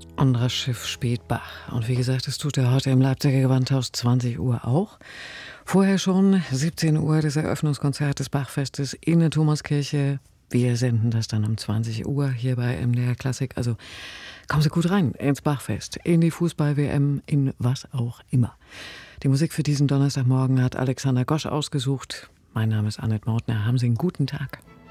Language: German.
Anderes Schiff spielt Bach. Und wie gesagt, das tut er heute im Leipziger Gewandhaus 20 Uhr auch. Vorher schon 17 Uhr das Eröffnungskonzert des Bachfestes in der Thomaskirche. Wir senden das dann um 20 Uhr hier bei MDR Klassik. Also kommen Sie gut rein ins Bachfest, in die Fußball-WM, in was auch immer. Die Musik für diesen Donnerstagmorgen hat Alexander Gosch ausgesucht. Mein Name ist Annette Mautner. Haben Sie einen guten Tag.